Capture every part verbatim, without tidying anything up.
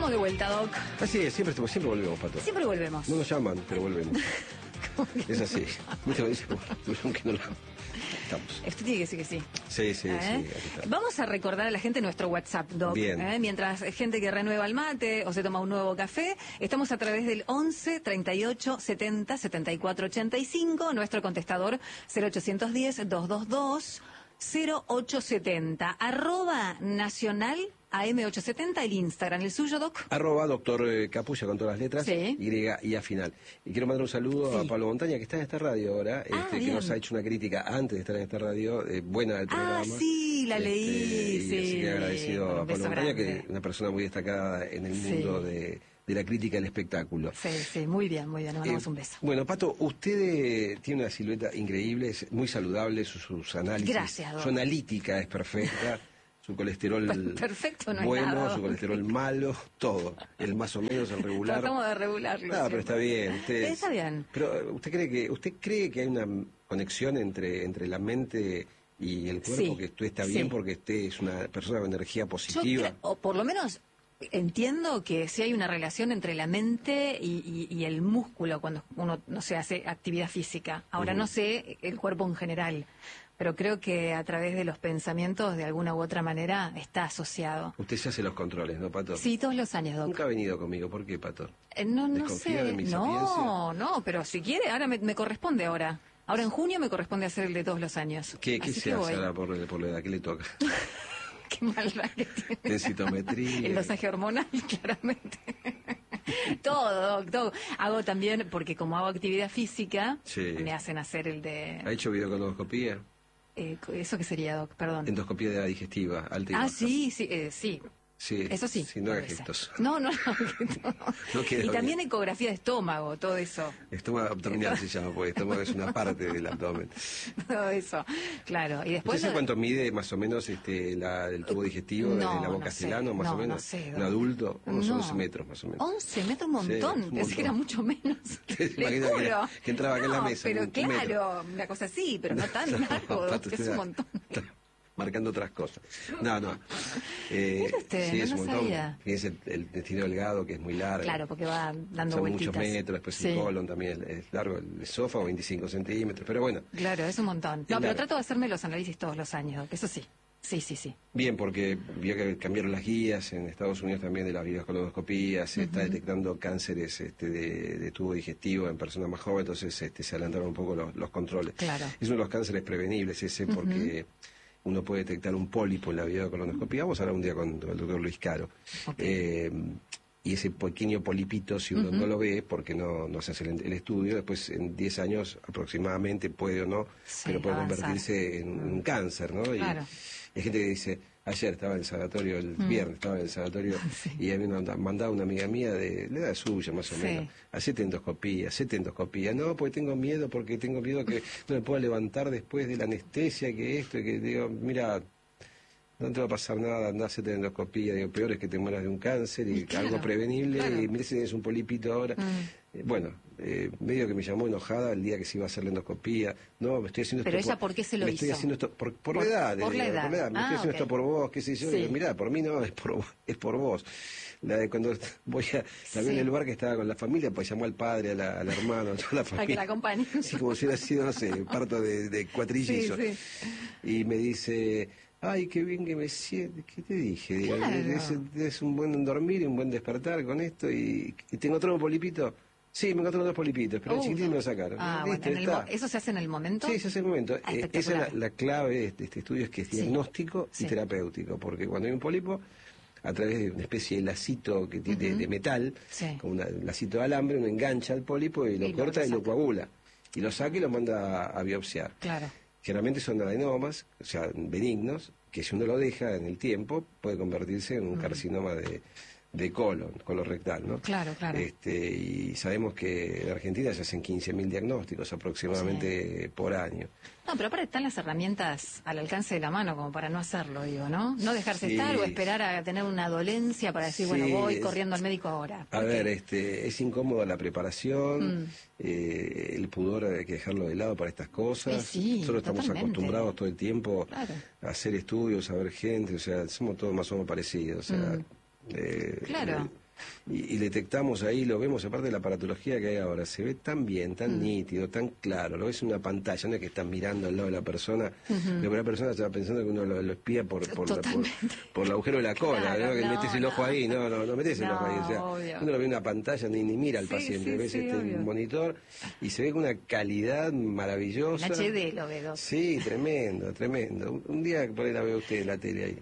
Estamos de vuelta, Doc. Así es, siempre, siempre volvemos, Pato. Siempre volvemos. No nos llaman, pero volvemos. Es así. Muchas veces aunque no lo... Estamos. Usted tiene que decir que sí. Sí, sí, ¿Eh? sí. Aquí está. Vamos a recordar a la gente nuestro WhatsApp, Doc. Bien. ¿Eh? Mientras gente que renueva el mate o se toma un nuevo café, estamos a través del once, treinta y ocho, setenta, setenta y cuatro, ochenta y cinco, nuestro contestador cero ochocientos diez, doscientos veintidós, cero ochocientos setenta, arroba nacional A M ochocientos setenta, el Instagram, el suyo, Doc. Arroba doctor eh, Capulla con todas las letras, Sí. Y y a final. Y quiero mandar un saludo Sí. a Pablo Montaña, que está en esta radio ahora, Ah, este, que bien. nos ha hecho una crítica antes de estar en esta radio, eh, buena del programa. Ah, sí, la Este, leí, y sí. así que agradecido Un a beso Pablo Montaña, grande. que es una persona muy destacada en el Sí. mundo de, de la crítica del espectáculo. Sí, sí, muy bien, muy bien, le mandamos Eh, un beso. Bueno, Pato, usted eh, tiene una silueta increíble, es muy saludable, sus, sus análisis. Gracias, Doc. Su analítica es perfecta, su colesterol Perfecto no es bueno, nada, su Doc. colesterol malo, todo. El más o menos, el regular. Tratamos de regularlo. No, pero siempre. está bien. Usted, Está bien. Pero usted cree que usted cree que hay una conexión entre entre la mente y el cuerpo, Sí, que usted está sí. bien porque usted es una persona con energía Yo positiva. creo- o por lo menos entiendo que sí hay una relación entre la mente y, y- y el músculo cuando uno, no sé, hace actividad física. Ahora Ujú. no sé el cuerpo en general, pero creo que a través de los pensamientos, de alguna u otra manera, está asociado. Usted se hace los controles, ¿no, Pato? Sí, todos los años, Doc. Nunca ha venido conmigo. ¿Por qué, Pato? Eh, no, no ¿Desconfía sé. de mi No, no, pero si quiere, ahora me, me corresponde ahora. Ahora en junio me corresponde hacer el de todos los años. ¿Qué, qué Así se que hace voy. ahora por, por la edad? ¿Qué le toca? Qué maldad que tiene. Densitometría. El dosaje hormonal, claramente. Todo, Doc, todo. Hago también, porque como hago actividad física, Sí. me hacen hacer el de... ¿Ha hecho videocoloscopía? eh, ¿Eso qué sería, Doc? Perdón. Endoscopía de la digestiva, alta y Ah, baja. sí, sí, eh, sí. Sí, Eso sí. Sí, no haga puede ser. gestos. No, no, no. No queda Y también bien. ecografía de estómago, todo eso. Estómago abdominal se llama, porque estómago es una parte del abdomen. Todo eso. Claro. Y ¿Usted después... sabe lo- cuánto mide más o menos este, la, el tubo digestivo de No, la boca no sé. Castellano, más No, o menos? no sé, Un Doc. adulto, unos No. once metros más o menos. once metros, un Sí, montón. un Pensé que era montón. mucho menos. Se Le imagina que juro. era- que entraba acá en la No, mesa, Pero un claro, una cosa así, pero no tan No, largo, Pato, que es usted un montón. está marcando otras cosas. No, no. Eh, Mire usted, sí, no es un lo montón. sabía. Es el, el intestino delgado, que es muy largo. Claro, porque va dando Son vueltitas. muchos metros, después Sí. el colon también es largo, el esófago veinticinco centímetros, pero bueno, Claro, es un montón. No, Es pero largo. trato de hacerme los análisis todos los años, eso sí. Sí, sí, sí. bien, porque vio que cambiaron las guías en Estados Unidos también de las videocoloscopías, se está detectando cánceres este, de, de tubo digestivo en personas más jóvenes, entonces este, se adelantaron un poco los, los controles. Claro. Es uno de los cánceres prevenibles ese, porque uno puede detectar un pólipo en la videocolonoscopía. Vamos a hablar un día con el doctor Luis Caro. Ok. Eh, y ese pequeño polipito, si uno no lo ve, porque no, no se hace el, el estudio, después en diez años aproximadamente puede o no, Sí, pero puede avanzar. convertirse en un cáncer, ¿no? Y Claro. hay gente que dice, ayer estaba en el sanatorio, el viernes estaba en el sanatorio, Sí. y a mí me mandaba una amiga mía de la edad suya, más o Sí. menos, hacete endoscopía, hacete endoscopía. No, porque tengo miedo, porque tengo miedo que no me pueda levantar después de la anestesia, que esto, y que digo, mira, no te va a pasar nada, andá a hacerte endoscopía. Digo, peor es que te mueras de un cáncer y, Y claro, algo prevenible, claro. y mira si tienes un polipito ahora. Mm. Eh, bueno, eh, medio que me llamó enojada el día que se iba a hacer la endoscopía. No, me estoy haciendo Pero esto ella, ¿por qué se lo me estoy hizo? haciendo esto por, por, Por- la edad. le por la digo, edad. Me Ah, estoy haciendo ok. esto por vos, qué sé yo. Sí. Digo, mirá, por mí no, es por, es por vos. La de cuando voy a, la vi Sí. en el bar que estaba con la familia, pues llamó al padre, a la- al hermano, a toda la familia. que la acompañe. Sí, como si hubiera sido, no sé, parto de, de cuatrillizos. Sí, Y me dice, ay, qué bien que me siento. ¿Qué te dije? Digo, Claro. es, es un buen dormir y un buen despertar con esto. Y, y tengo otro polipito. Sí, me encontré dos polipitos, pero el Uh. chiquitín me lo sacaron. Ah, Listo, bueno, en el está. mo- ¿eso se hace en el momento? Sí, ese es el momento. Ah, Eh, esa es espectacular. la, la clave de este, este estudio, es que es Sí. diagnóstico Sí. y terapéutico, porque cuando hay un pólipo, a través de una especie de lacito que tiene, de, de metal, Sí. con una- un lacito de alambre, uno engancha al pólipo y lo Y lo- corta lo y lo saca. coagula. Y lo saca y lo manda a, a biopsiar. Claro. Generalmente son adenomas, o sea, benignos, que si uno lo deja en el tiempo, puede convertirse en un carcinoma de, de colon, colorectal, ¿no? Claro, claro. Este, y sabemos que en Argentina se hacen quince mil diagnósticos aproximadamente por año. No, pero aparte están las herramientas al alcance de la mano como para no hacerlo, digo, ¿no? No dejarse Sí. estar o esperar a tener una dolencia para decir, bueno, Sí, voy es- corriendo al médico ahora. A ¿Por ver, qué? este, es incómoda la preparación, Mm. eh, el pudor hay que dejarlo de lado para estas cosas. Sí, sí, Nosotros estamos totalmente. acostumbrados todo el tiempo Claro. a hacer estudios, a ver gente, o sea, somos todos más o menos parecidos. O sea, Mm. eh, Claro. eh, y, y detectamos ahí, lo vemos, aparte de la aparatología que hay ahora, se ve tan bien, tan mm. nítido, tan claro, lo ves en una pantalla, no es que estás mirando al lado de la persona, uh-huh. la persona está pensando que uno lo, lo espía por por, la, por por el agujero de la cola, claro, ¿no? Que no, metes el ojo no. ahí, no, no, no metes el no, ojo ahí, o sea, obvio. Uno lo ve en una pantalla, ni, ni mira al sí, paciente, sí, ves sí, este obvio. monitor y se ve con una calidad maravillosa. En H D lo veo. Sí, tremendo, tremendo. Un, un día por ahí la ve usted en la tele ahí.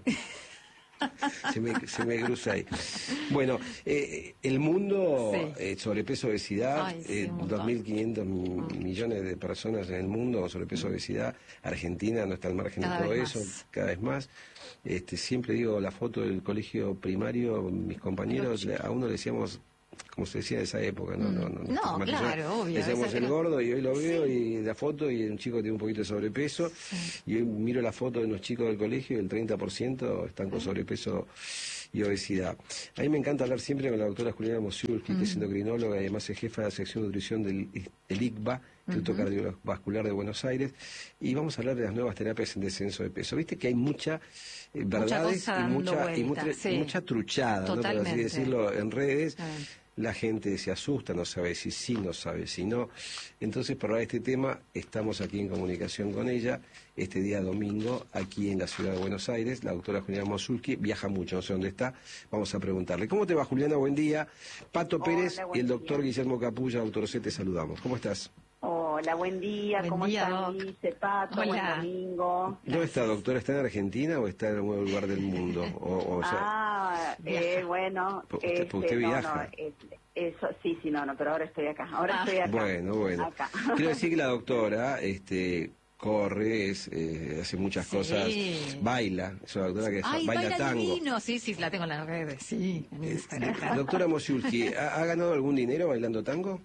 Se me, se me cruza ahí. Bueno, eh, el mundo, sí. eh, sobrepeso, obesidad, Ay, sí, eh, dos mil quinientos mm. millones de personas en el mundo con sobrepeso, obesidad. Argentina no está al margen cada de todo eso, más. cada vez más. Este, siempre digo la foto del colegio primario, mis compañeros, le, a uno le decíamos, como se decía de esa época, no, no, no, no, no claro, obvio. Decíamos el gordo y hoy lo veo sí. y la foto y un chico tiene un poquito de sobrepeso sí. y hoy miro la foto de unos chicos del colegio y el treinta por ciento están con sobrepeso y obesidad. A mí me encanta hablar siempre con la doctora Juliana Mosiulski, mm. que es endocrinóloga y además es jefa de la sección de nutrición del el I C B A, Instituto uh-huh. Cardiovascular de Buenos Aires, y vamos a hablar de las nuevas terapias en descenso de peso. Viste que hay mucha eh, verdades mucha y, mucha, vuelta, y, mucha, sí. y mucha truchada, ¿no? Por así decirlo, en redes. Sí. La gente se asusta, no sabe si sí, no sabe si no. Entonces, para hablar de este tema, estamos aquí en comunicación con ella, este día domingo, aquí en la ciudad de Buenos Aires. La doctora Juliana Mosiulski viaja mucho, no sé dónde está. Vamos a preguntarle. ¿Cómo te va, Juliana? Buen día. Pato Hola, Pérez y el doctor día. Guillermo Capulla, doctor C, te saludamos. ¿Cómo estás? Hola, buen día. Buen ¿Cómo día, están, Lice, Pato? Buen domingo. ¿Dónde está, doctora? ¿Está en Argentina o está en algún lugar del mundo? O, o sea, ah, eh, bueno. Usted, este, usted viaja. No, no, es, eso, sí, sí, no, no, pero ahora estoy acá. Ahora ah. estoy acá. Bueno, bueno. Acá. Quiero decir que la doctora este, corre, es, eh, hace muchas sí. cosas, baila. Es una doctora que Ay, baila, baila tango. Divino. Sí, sí, la tengo en las redes. Sí, en Instagram. Eh, doctora Mosiulski, ¿ha, ¿ha ganado algún dinero bailando tango?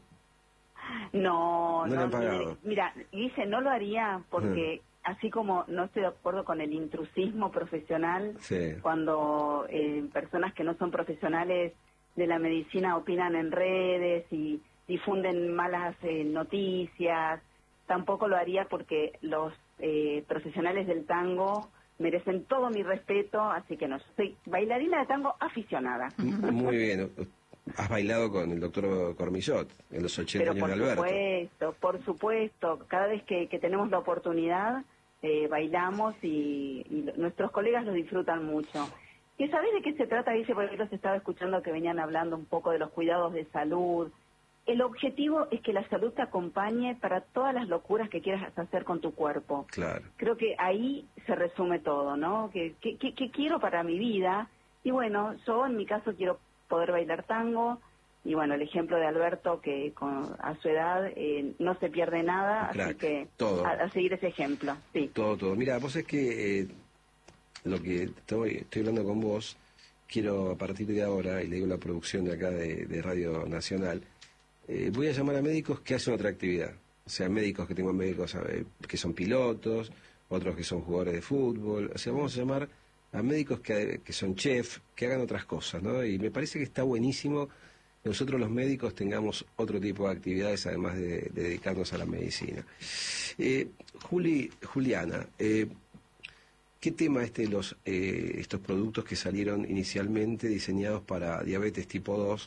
No, no, no, le han pagado. Mira, dice, no lo haría porque uh-huh. así como no estoy de acuerdo con el intrusismo profesional, sí. cuando eh, personas que no son profesionales de la medicina opinan en redes y difunden malas eh, noticias, tampoco lo haría porque los eh, profesionales del tango merecen todo mi respeto, así que no, soy bailarina de tango aficionada. Muy bien. Has bailado con el doctor Cormillot en los ochenta años de Alberto. Por supuesto, por supuesto. Cada vez que, que tenemos la oportunidad, eh, bailamos y, y nuestros colegas lo disfrutan mucho. ¿Y sabés de qué se trata? Dice, porque los estaba escuchando que venían hablando un poco de los cuidados de salud. El objetivo es que la salud te acompañe para todas las locuras que quieras hacer con tu cuerpo. Claro. Creo que ahí se resume todo, ¿no? ¿Qué, qué, qué, qué quiero para mi vida? Y bueno, yo en mi caso quiero poder bailar tango, y bueno, el ejemplo de Alberto, que con, a su edad eh, no se pierde nada, Crack, así que todo. A, a seguir ese ejemplo. Sí. Todo, todo. Mira, vos es que eh, lo que estoy, estoy hablando con vos, quiero a partir de ahora, y le digo a la producción de acá de, de Radio Nacional, eh, voy a llamar a médicos que hacen otra actividad. O sea, médicos que tengo médicos eh, que son pilotos, otros que son jugadores de fútbol. O sea, vamos a llamar a médicos que, que son chef, que hagan otras cosas, ¿no? Y me parece que está buenísimo que nosotros los médicos tengamos otro tipo de actividades además de, de dedicarnos a la medicina. Eh, Juli, Juliana, eh, ¿qué tema este de los, eh, estos productos que salieron inicialmente diseñados para diabetes tipo dos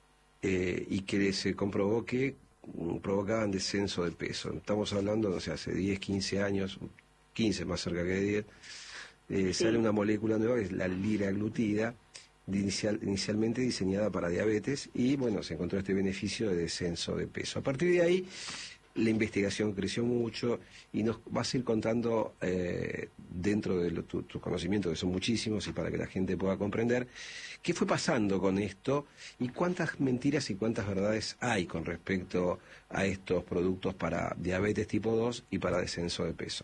eh, y que se comprobó que um, provocaban descenso de peso? Estamos hablando, no sé, hace diez, quince años, quince más cerca que diez, Eh, sí. Sale una molécula nueva que es la liraglutida, de inicial, inicialmente diseñada para diabetes, y bueno, se encontró este beneficio de descenso de peso. A partir de ahí, la investigación creció mucho y nos vas a ir contando, eh, dentro de lo, tu, tus conocimientos, que son muchísimos, y para que la gente pueda comprender, qué fue pasando con esto y cuántas mentiras y cuántas verdades hay con respecto a estos productos para diabetes tipo dos y para descenso de peso.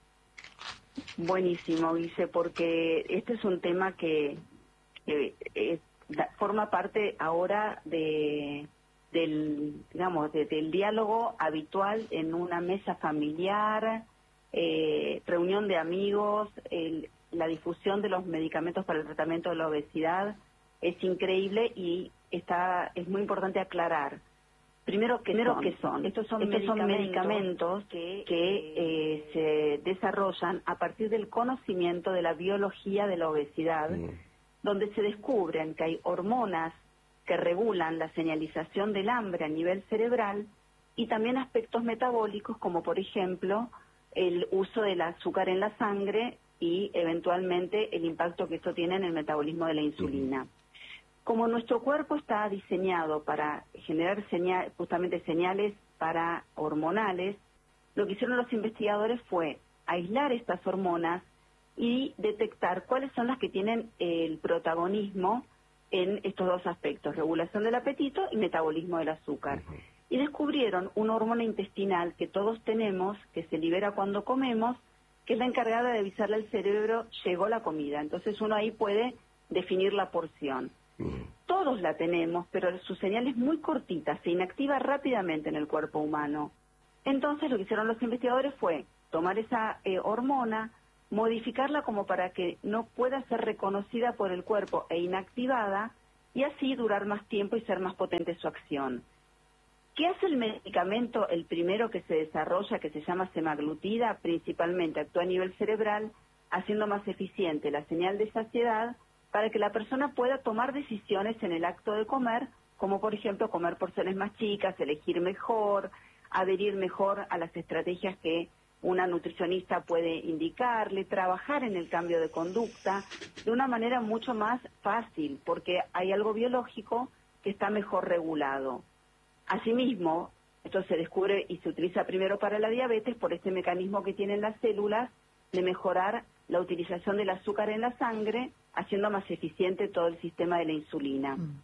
Buenísimo, Guise, porque este es un tema que, que eh, da, forma parte ahora de del digamos de, del diálogo habitual en una mesa familiar, eh, reunión de amigos, el, la difusión de los medicamentos para el tratamiento de la obesidad es increíble y está es muy importante aclarar. Primero, ¿qué Primero, son? ¿qué son? Estos son Estos medicamentos, son medicamentos que, que eh, se desarrollan a partir del conocimiento de la biología de la obesidad, mm. donde se descubren que hay hormonas que regulan la señalización del hambre a nivel cerebral y también aspectos metabólicos como por ejemplo el uso del azúcar en la sangre y eventualmente el impacto que esto tiene en el metabolismo de la insulina. Como nuestro cuerpo está diseñado para generar señal, justamente señales para hormonales, lo que hicieron los investigadores fue aislar estas hormonas y detectar cuáles son las que tienen el protagonismo en estos dos aspectos, regulación del apetito y metabolismo del azúcar. Y descubrieron una hormona intestinal que todos tenemos, que se libera cuando comemos, que es la encargada de avisarle al cerebro, llegó la comida. Entonces uno ahí puede definir la porción. Todos la tenemos, pero su señal es muy cortita, se inactiva rápidamente en el cuerpo humano. Entonces lo que hicieron los investigadores fue tomar esa eh, hormona, modificarla como para que no pueda ser reconocida por el cuerpo e inactivada, y así durar más tiempo y ser más potente su acción. ¿Qué hace el medicamento, el primero que se desarrolla, que se llama semaglutida? Principalmente actúa a nivel cerebral, haciendo más eficiente la señal de saciedad para que la persona pueda tomar decisiones en el acto de comer, como por ejemplo comer porciones más chicas, elegir mejor, adherir mejor a las estrategias que una nutricionista puede indicarle, trabajar en el cambio de conducta de una manera mucho más fácil, porque hay algo biológico que está mejor regulado. Asimismo, esto se descubre y se utiliza primero para la diabetes por este mecanismo que tienen las células de mejorar la utilización del azúcar en la sangre, haciendo más eficiente todo el sistema de la insulina. Mm.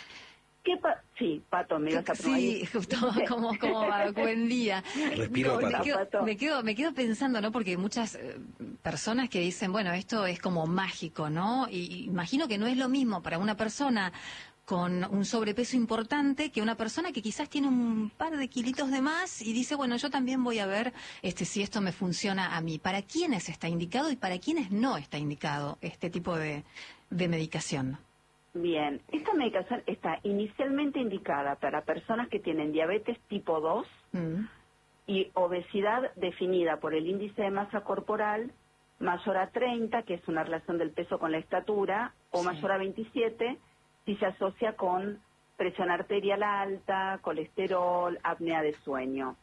¿Qué pa sí, Pato, me ibas a probar. Sí, justo, ¿cómo, cómo va? Buen día. Respiro, no, Pato. Me quedo, me, quedo, me quedo pensando, ¿no? Porque hay muchas eh, personas que dicen, bueno, esto es como mágico, ¿no? Y imagino que no es lo mismo para una persona con un sobrepeso importante que una persona que quizás tiene un par de kilitos de más y dice, bueno, yo también voy a ver este si esto me funciona a mí. ¿Para quiénes está indicado y para quiénes no está indicado este tipo de, de medicación? Bien, esta medicación está inicialmente indicada para personas que tienen diabetes tipo dos mm. y obesidad definida por el índice de masa corporal mayor a treinta, que es una relación del peso con la estatura, o sí. mayor a veintisiete, si se asocia con presión arterial alta, colesterol, apnea de sueño.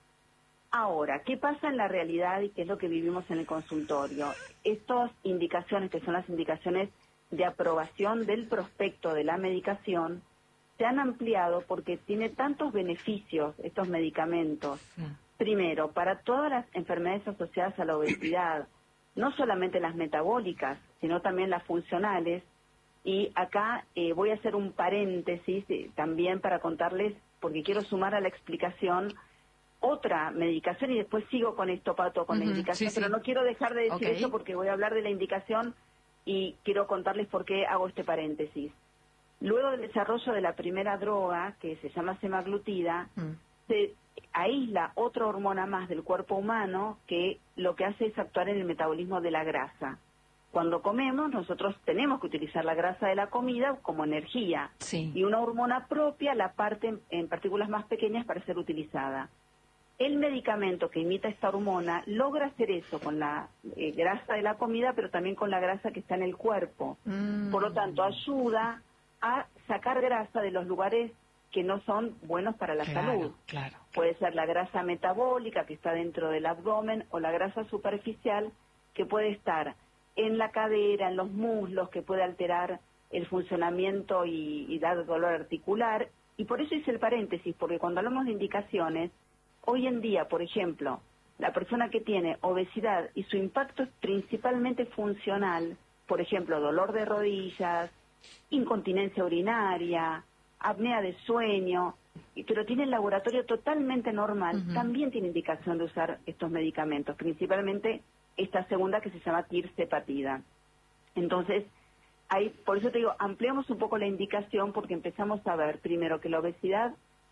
Ahora, ¿qué pasa en la realidad y qué es lo que vivimos en el consultorio? Estas indicaciones, que son las indicaciones de aprobación del prospecto de la medicación, se han ampliado porque tiene tantos beneficios estos medicamentos. Sí. Primero, para todas las enfermedades asociadas a la obesidad, no solamente las metabólicas, sino también las funcionales. Y acá eh, voy a hacer un paréntesis eh, también para contarles, porque quiero sumar a la explicación otra medicación, y después sigo con esto, Pato, con uh-huh, la indicación, sí, pero sí. no quiero dejar de decir okay. eso porque voy a hablar de la indicación y quiero contarles por qué hago este paréntesis. Luego del desarrollo de la primera droga, que se llama semaglutida, mm. se aísla otra hormona más del cuerpo humano que lo que hace es actuar en el metabolismo de la grasa. Cuando comemos, nosotros tenemos que utilizar la grasa de la comida como energía, sí. y una hormona propia la parte en, en partículas más pequeñas para ser utilizada. El medicamento que imita esta hormona logra hacer eso con la eh, grasa de la comida, pero también con la grasa que está en el cuerpo. Mm. Por lo tanto, ayuda a sacar grasa de los lugares que no son buenos para la claro, salud. Claro. Puede ser la grasa metabólica que está dentro del abdomen o la grasa superficial que puede estar en la cadera, en los muslos, que puede alterar el funcionamiento y, y dar dolor articular. Y por eso hice el paréntesis, porque cuando hablamos de indicaciones, hoy en día, por ejemplo, la persona que tiene obesidad y su impacto es principalmente funcional, por ejemplo, dolor de rodillas, incontinencia urinaria, apnea de sueño, pero tiene el laboratorio totalmente normal, uh-huh. también tiene indicación de usar estos medicamentos, principalmente esta segunda que se llama tirzepatida. Entonces, ahí, por eso te digo, ampliamos un poco la indicación porque empezamos a ver, primero, que la obesidad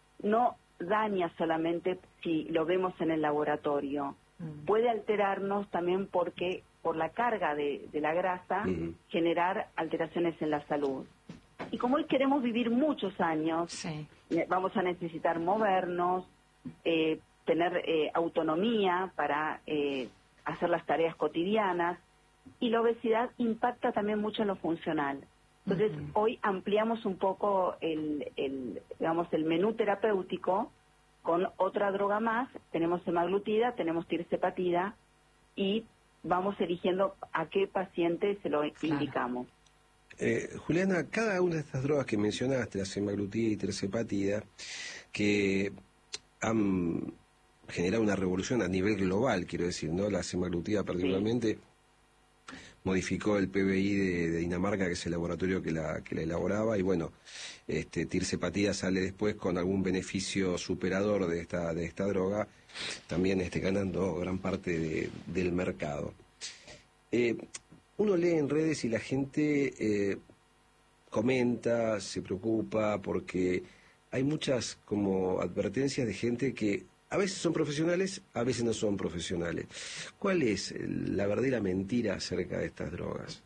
no daña solamente si lo vemos en el laboratorio. Uh-huh. Puede alterarnos también porque, por la carga de, de la grasa, uh-huh. generar alteraciones en la salud. Y como hoy queremos vivir muchos años, sí. vamos a necesitar movernos, eh, tener eh, autonomía para eh, hacer las tareas cotidianas, y la obesidad impacta también mucho en lo funcional. Entonces, Uh-huh. hoy ampliamos un poco el, el, digamos, el menú terapéutico con otra droga más. Tenemos semaglutida, tenemos tirzepatida y vamos eligiendo a qué paciente se lo Claro. indicamos. Eh, Juliana, cada una de estas drogas que mencionaste, la semaglutida y tirzepatida, que han generado una revolución a nivel global, quiero decir, ¿no? La semaglutida particularmente sí. modificó el P B I de, de Dinamarca, que es el laboratorio que la, que la elaboraba, y bueno, este, tirzepatida sale después con algún beneficio superador de esta, de esta droga, también este, ganando gran parte de, del mercado. Eh, uno lee en redes y la gente eh, comenta, se preocupa, porque hay muchas como advertencias de gente que a veces son profesionales, a veces no son profesionales. ¿Cuál es la verdadera mentira acerca de estas drogas?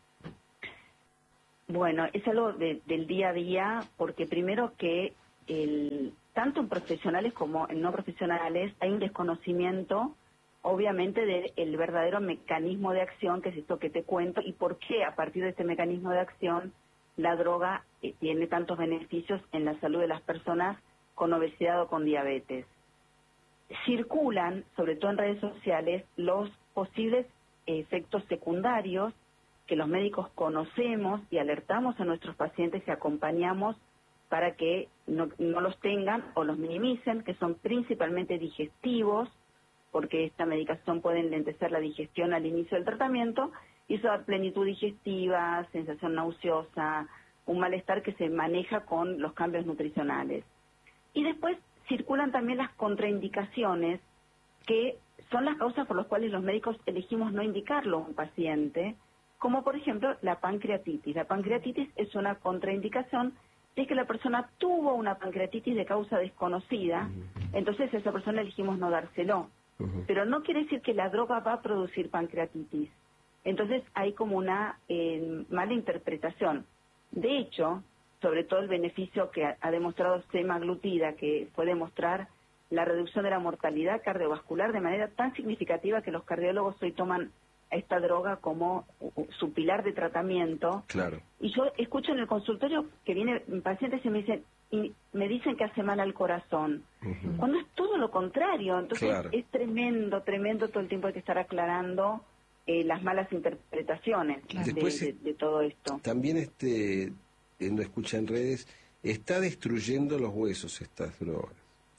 Bueno, es algo de, del día a día, porque primero que el, tanto en profesionales como en no profesionales hay un desconocimiento, obviamente, del verdadero mecanismo de acción, que es esto que te cuento, y por qué a partir de este mecanismo de acción la droga eh, tiene tantos beneficios en la salud de las personas con obesidad o con diabetes. Circulan, sobre todo en redes sociales, los posibles efectos secundarios que los médicos conocemos y alertamos a nuestros pacientes y acompañamos para que no, no los tengan o los minimicen, que son principalmente digestivos, porque esta medicación puede enlentecer la digestión al inicio del tratamiento, y eso da plenitud digestiva, sensación nauseosa, un malestar que se maneja con los cambios nutricionales. Y después circulan también las contraindicaciones, que son las causas por las cuales los médicos elegimos no indicarlo a un paciente, como por ejemplo la pancreatitis. La pancreatitis es una contraindicación, es que la persona tuvo una pancreatitis de causa desconocida, entonces a esa persona elegimos no dárselo. Uh-huh. Pero no quiere decir que la droga va a producir pancreatitis. Entonces hay como una eh, mala interpretación. De hecho, sobre todo el beneficio que ha, ha demostrado semaglutida, que fue demostrar la reducción de la mortalidad cardiovascular de manera tan significativa que los cardiólogos hoy toman esta droga como su pilar de tratamiento. Claro. Y yo escucho en el consultorio que vienen pacientes y me dicen, y me dicen que hace mal al corazón, uh-huh. cuando es todo lo contrario. Entonces claro. es tremendo, tremendo, todo el tiempo hay que estar aclarando eh, las malas interpretaciones claro. de, de, de todo esto. También este, no escucha en redes, está destruyendo los huesos estas drogas.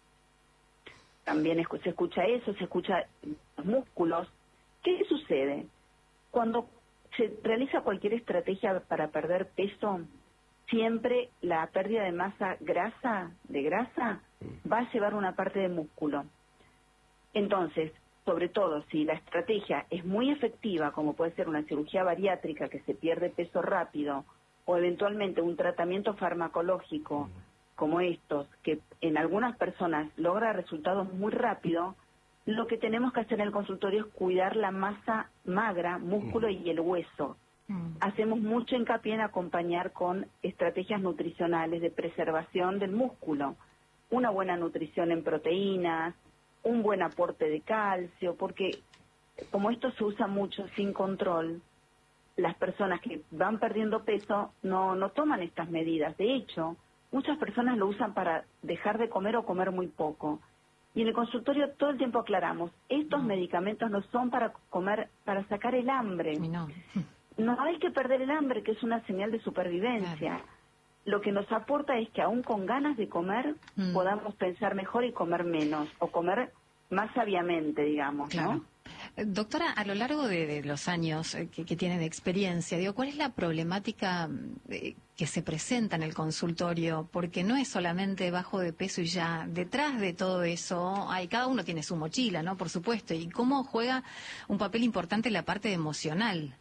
También se escucha eso, se escucha los músculos. ¿Qué sucede? Cuando se realiza cualquier estrategia para perder peso, siempre la pérdida de masa grasa, de grasa, va a llevar una parte de músculo. Entonces, sobre todo, si la estrategia es muy efectiva, como puede ser una cirugía bariátrica que se pierde peso rápido, o eventualmente un tratamiento farmacológico como estos, que en algunas personas logra resultados muy rápido, lo que tenemos que hacer en el consultorio es cuidar la masa magra, músculo y el hueso. Mm. Hacemos mucho hincapié en acompañar con estrategias nutricionales de preservación del músculo, una buena nutrición en proteínas, un buen aporte de calcio, porque como esto se usa mucho sin control, las personas que van perdiendo peso no, no toman estas medidas. De hecho, muchas personas lo usan para dejar de comer o comer muy poco. Y en el consultorio todo el tiempo aclaramos, estos no. medicamentos no son para comer, para sacar el hambre. No. No hay que perder el hambre, que es una señal de supervivencia. Claro. Lo que nos aporta es que aún con ganas de comer, mm. podamos pensar mejor y comer menos, o comer más sabiamente, digamos, claro. ¿no? Doctora, a lo largo de, de los años que, que tiene de experiencia, digo, ¿cuál es la problemática eh, que se presenta en el consultorio? Porque no es solamente bajo de peso y ya. Detrás de todo eso, hay, cada uno tiene su mochila, ¿no? Por supuesto. ¿Y cómo juega un papel importante la parte emocional?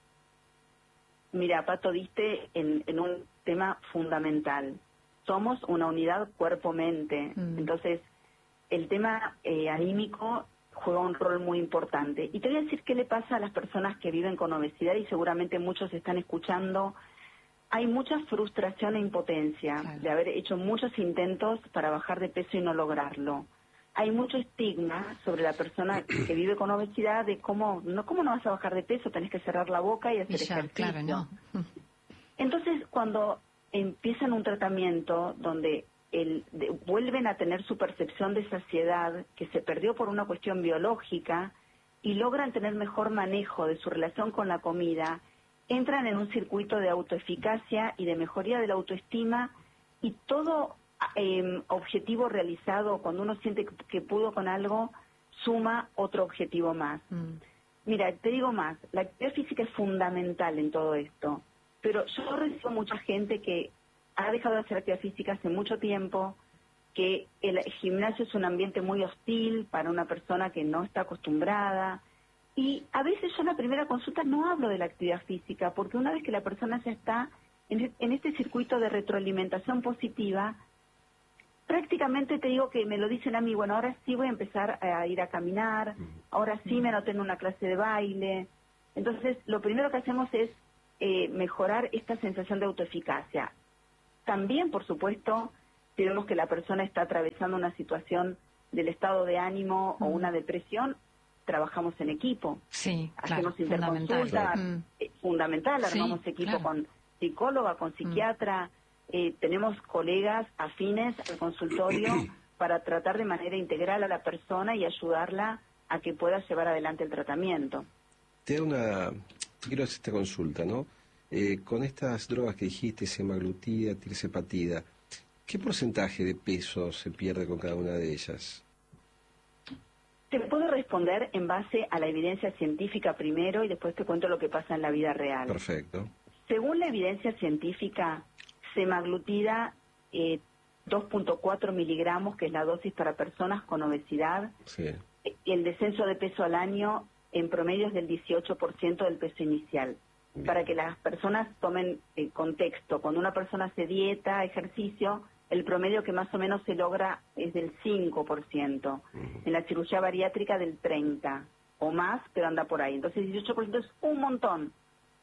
Mira, Pato, diste en, en un tema fundamental. Somos una unidad cuerpo-mente. Mm. Entonces, el tema eh, anímico juega un rol muy importante. Y te voy a decir qué le pasa a las personas que viven con obesidad, y seguramente muchos están escuchando. Hay mucha frustración e impotencia claro. de haber hecho muchos intentos para bajar de peso y no lograrlo. Hay mucho estigma sobre la persona que vive con obesidad de cómo no, cómo no vas a bajar de peso, tenés que cerrar la boca y hacer y ya, ejercicio. Claro, no. Entonces, cuando empiezan un tratamiento donde el, de, vuelven a tener su percepción de saciedad que se perdió por una cuestión biológica y logran tener mejor manejo de su relación con la comida, entran en un circuito de autoeficacia y de mejoría de la autoestima, y todo eh, objetivo realizado, cuando uno siente que, que pudo con algo, suma otro objetivo más. Mm. Mira, te digo más, la actividad física es fundamental en todo esto, pero yo recibo mucha gente que ha dejado de hacer actividad física hace mucho tiempo, que el gimnasio es un ambiente muy hostil para una persona que no está acostumbrada, y a veces yo en la primera consulta no hablo de la actividad física, porque una vez que la persona ya está en, en este circuito de retroalimentación positiva, prácticamente te digo que me lo dicen a mí, bueno, ahora sí voy a empezar a ir a caminar, ahora sí me anoté en una clase de baile. Entonces, lo primero que hacemos es eh, mejorar esta sensación de autoeficacia. También, por supuesto, si vemos que la persona está atravesando una situación del estado de ánimo mm. o una depresión, trabajamos en equipo. Sí, hacemos claro, interconsulta, fundamental, eh, fundamental armamos sí, equipo claro. con psicóloga, con psiquiatra, mm. eh, tenemos colegas afines al consultorio para tratar de manera integral a la persona y ayudarla a que pueda llevar adelante el tratamiento. Te hago una, quiero hacer esta consulta, ¿no? Eh, con estas drogas que dijiste, semaglutida, tirzepatida, ¿qué porcentaje de peso se pierde con cada una de ellas? Te puedo responder en base a la evidencia científica primero y después te cuento lo que pasa en la vida real. Perfecto. Según la evidencia científica, semaglutida eh, dos punto cuatro miligramos, que es la dosis para personas con obesidad, sí. El descenso de peso al año en promedio es del dieciocho por ciento del peso inicial. Bien. Para que las personas tomen eh, contexto, cuando una persona hace dieta, ejercicio, el promedio que más o menos se logra es del cinco por ciento. Uh-huh. En la cirugía bariátrica del treinta por ciento o más, pero anda por ahí. Entonces dieciocho por ciento es un montón.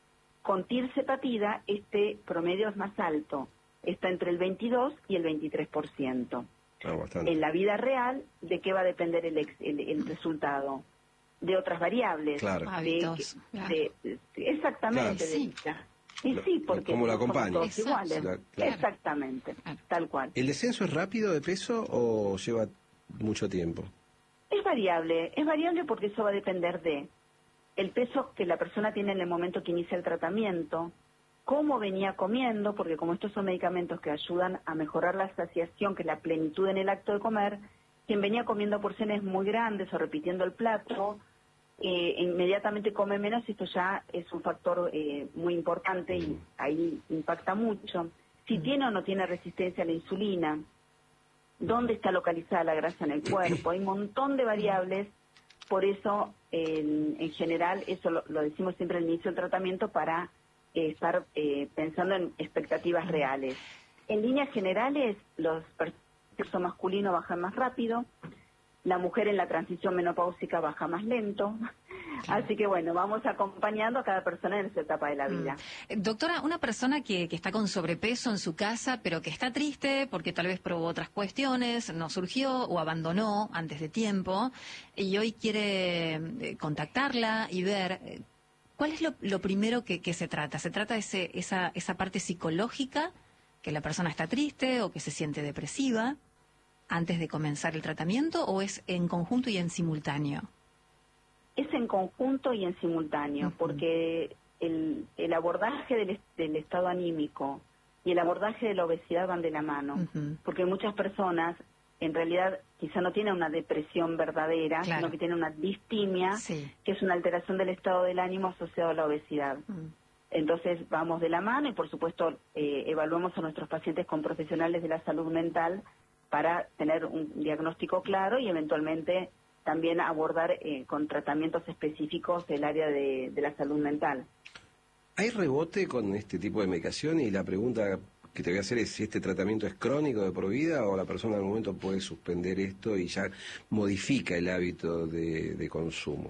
Con tirzepatida este promedio es más alto, está entre el veintidós y el veintitrés por ciento. Ah, en la vida real, ¿de qué va a depender el, ex, el, el resultado? De otras variables. Claro. Hábitos. De, Claro. De, de, exactamente. Claro. Sí. Y sí, porque ¿Cómo la no somos acompaña? todos iguales. La, claro. Exactamente, claro. Tal cual. ¿El descenso es rápido de peso o lleva mucho tiempo? Es variable, es variable porque eso va a depender de el peso que la persona tiene en el momento que inicia el tratamiento, cómo venía comiendo, porque como estos son medicamentos que ayudan a mejorar la saciación, que es la plenitud en el acto de comer, quien venía comiendo porciones muy grandes o repitiendo el plato, eh, inmediatamente come menos, y esto ya es un factor eh, muy importante y ahí impacta mucho. Si tiene o no tiene resistencia a la insulina, dónde está localizada la grasa en el cuerpo, hay un montón de variables, por eso en, en general, eso lo, lo decimos siempre al inicio del tratamiento para eh, estar eh, pensando en expectativas reales. En líneas generales, los sexo masculino bajan más rápido, la mujer en la transición menopáusica baja más lento. Claro. Así que bueno, vamos acompañando a cada persona en su etapa de la vida. Mm. Doctora, una persona que, que está con sobrepeso en su casa, pero que está triste porque tal vez probó otras cuestiones, no surgió o abandonó antes de tiempo, y hoy quiere eh, contactarla y ver eh, cuál es lo, lo primero que, que se trata. ¿Se trata de ese, esa, esa parte psicológica, que la persona está triste o que se siente depresiva antes de comenzar el tratamiento, o es en conjunto y en simultáneo? Es en conjunto y en simultáneo, uh-huh. porque el, el abordaje del, del estado anímico y el abordaje de la obesidad van de la mano, uh-huh. porque muchas personas en realidad quizá no tienen una depresión verdadera, claro. sino que tienen una distimia, sí. que es una alteración del estado del ánimo asociado a la obesidad. Uh-huh. Entonces vamos de la mano y por supuesto eh, evaluamos a nuestros pacientes con profesionales de la salud mental para tener un diagnóstico claro y eventualmente también abordar eh, con tratamientos específicos el área de, de la salud mental. ¿Hay rebote con este tipo de medicación? Y la pregunta que te voy a hacer es si este tratamiento es crónico de por vida o la persona en algún momento puede suspender esto y ya modifica el hábito de, de consumo.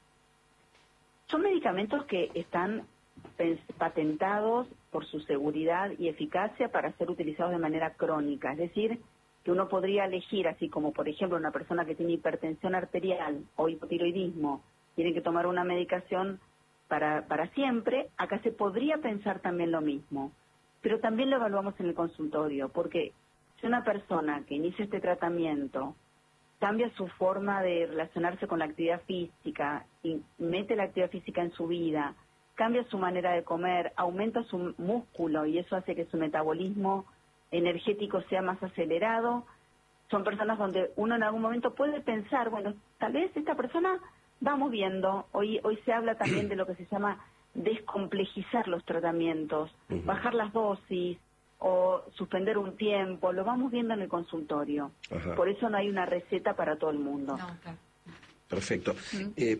Son medicamentos que están patentados por su seguridad y eficacia para ser utilizados de manera crónica, es decir, que uno podría elegir, así como por ejemplo una persona que tiene hipertensión arterial o hipotiroidismo, tiene que tomar una medicación para, para siempre, acá se podría pensar también lo mismo, pero también lo evaluamos en el consultorio, porque si una persona que inicia este tratamiento cambia su forma de relacionarse con la actividad física, y mete la actividad física en su vida, cambia su manera de comer, aumenta su músculo y eso hace que su metabolismo energético sea más acelerado, son personas donde uno en algún momento puede pensar, bueno, tal vez esta persona, vamos viendo, hoy, hoy se habla también de lo que se llama descomplejizar los tratamientos, uh-huh. bajar las dosis, o suspender un tiempo, lo vamos viendo en el consultorio. Ajá. Por eso no hay una receta para todo el mundo. No, claro. Perfecto. ¿Mm? Eh,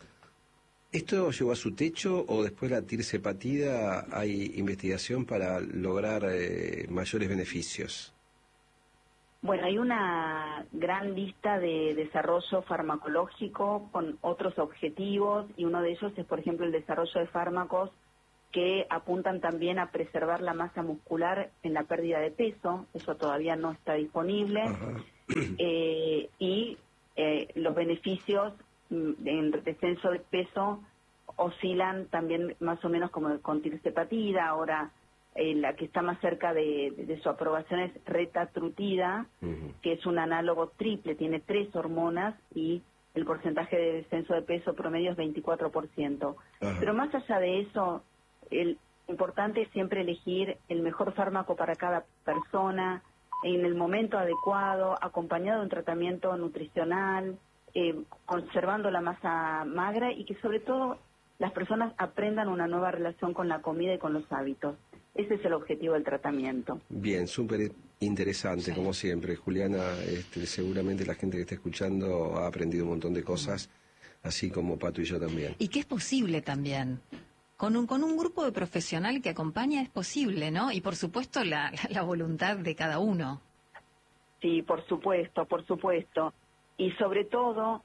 ¿Esto llegó a su techo o después de la tirsepatida hay investigación para lograr eh, mayores beneficios? Bueno, hay una gran lista de desarrollo farmacológico con otros objetivos y uno de ellos es, por ejemplo, el desarrollo de fármacos que apuntan también a preservar la masa muscular en la pérdida de peso, eso todavía no está disponible, eh, y eh, los beneficios en descenso de peso oscilan también más o menos como con tirsepatida, ahora eh, la que está más cerca de, de, de su aprobación es retatrutida, uh-huh. que es un análogo triple, tiene tres hormonas y el porcentaje de descenso de peso promedio es veinticuatro por ciento. Uh-huh. Pero más allá de eso, el importante es siempre elegir el mejor fármaco para cada persona, en el momento adecuado, acompañado de un tratamiento nutricional, eh, conservando la masa magra y que sobre todo las personas aprendan una nueva relación con la comida y con los hábitos. Ese es el objetivo del tratamiento. Bien, súper interesante, sí. Como siempre. Juliana, este, seguramente la gente que está escuchando ha aprendido un montón de cosas, así como Pato y yo también. Y que es posible también. Con un, con un grupo de profesional que acompaña es posible, ¿no? Y por supuesto la, la voluntad de cada uno. Sí, por supuesto, por supuesto. Y sobre todo,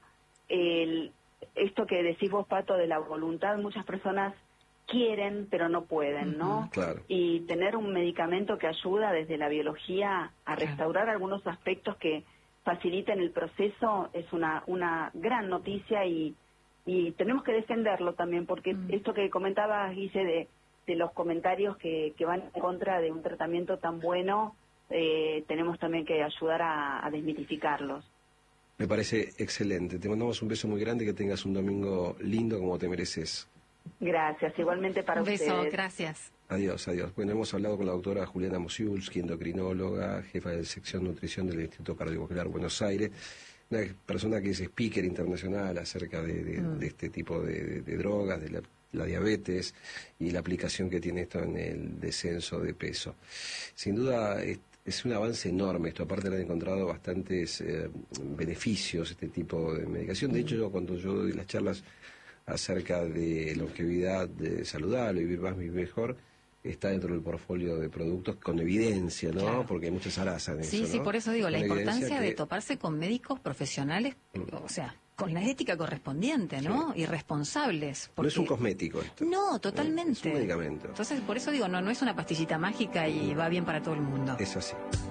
el, esto que decís vos, Pato, de la voluntad, muchas personas quieren, pero no pueden, ¿no? Uh-huh, claro. Y tener un medicamento que ayuda desde la biología a restaurar claro. algunos aspectos que faciliten el proceso es una, una gran noticia y Y tenemos que defenderlo también, porque mm. esto que comentabas, Guille, de, de los comentarios que, que van en contra de un tratamiento tan bueno, eh, tenemos también que ayudar a, a desmitificarlos. Me parece excelente. Te mandamos un beso muy grande, que tengas un domingo lindo como te mereces. Gracias, igualmente para un beso, ustedes. Beso, gracias. Adiós, adiós. Bueno, hemos hablado con la doctora Juliana Mosiulski, endocrinóloga, jefa de sección nutrición del Instituto Cardiovascular Buenos Aires. Una persona que es speaker internacional acerca de, de, mm. de este tipo de, de, de drogas, de la, la diabetes y la aplicación que tiene esto en el descenso de peso. Sin duda es, es un avance enorme esto, aparte le han encontrado bastantes eh, beneficios este tipo de medicación. De hecho, yo, cuando yo doy las charlas acerca de longevidad de saludable, vivir más, vivir mejor, está dentro del portfolio de productos con evidencia, ¿no? Claro. Porque hay muchas arazas en sí, eso, Sí, sí, ¿no? por eso digo, con la importancia que... de toparse con médicos profesionales, mm. o sea, con la ética correspondiente, ¿no? Sí. Y responsables. Porque... No es un cosmético esto. No, totalmente. Es un medicamento. Entonces, por eso digo, no, no es una pastillita mágica y va bien para todo el mundo. Es así.